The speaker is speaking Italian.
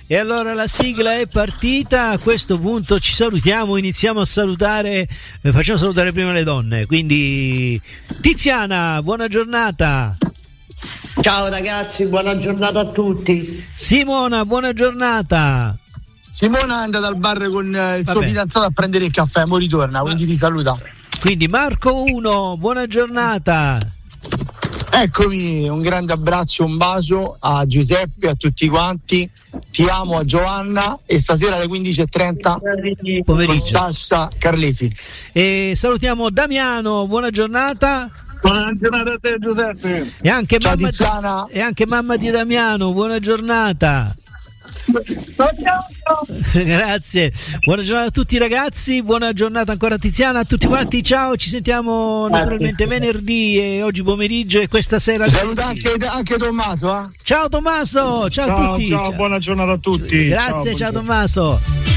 E allora la sigla è partita, a questo punto ci salutiamo, iniziamo a salutare, facciamo salutare prima le donne, quindi Tiziana, buona giornata. Ciao ragazzi, buona giornata a tutti. Simona, buona giornata. Simona è andata al bar con il suo fidanzato a prendere il caffè, mo ritorna, quindi ti saluta. Quindi Marco 1, buona giornata. Eccomi, un grande abbraccio, un bacio a Giuseppe, a tutti quanti, ti amo, a Giovanna, e stasera alle 15:30 pomeriggio con Sasha Carlesi. E salutiamo Damiano, buona giornata. Buona giornata a te Giuseppe. E anche, ciao, mamma, Tiziana. e anche mamma di Damiano, buona giornata. Grazie, buona giornata a tutti ragazzi, buona giornata ancora a Tiziana, a tutti quanti, ciao, ci sentiamo naturalmente venerdì e oggi pomeriggio e questa sera. Saluta anche Tommaso. Ciao Tommaso, ciao a tutti. Ciao, buona giornata a tutti. Grazie, ciao Tommaso.